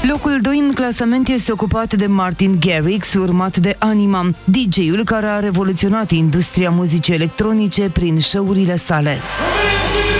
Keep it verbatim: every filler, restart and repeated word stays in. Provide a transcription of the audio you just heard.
Locul doi în clasament este ocupat de Martin Garrix, urmat de Anima, D J-ul care a revoluționat industria muzicii electronice prin show-urile sale.